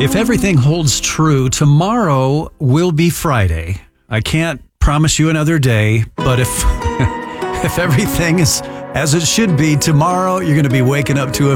If everything holds true, tomorrow will be Friday. I can't promise you another day, but if everything is as it should be, tomorrow you're going to be waking up to a